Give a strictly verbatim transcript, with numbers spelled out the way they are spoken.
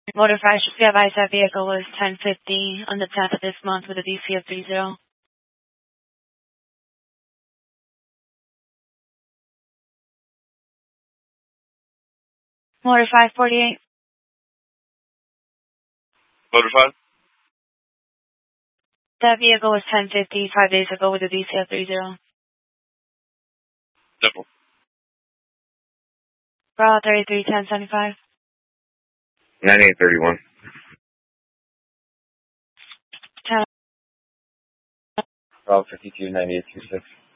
Motor Flash, be advised that vehicle was ten fifty on the tenth of this month with a D C of three zero. Motor five forty-eight. Motor five? That vehicle was ten fifty five days ago with a D C of three zero. Simple. Raw thirty-three ten seventy-five. ninety-eight thirty-one. ten. Raw fifty-two ninety-eight twenty-six.